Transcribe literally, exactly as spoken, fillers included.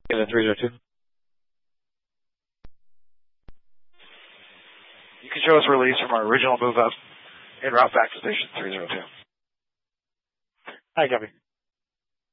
In three zero two. You can show us release from our original move up en route back to station three zero two. Hi, copy.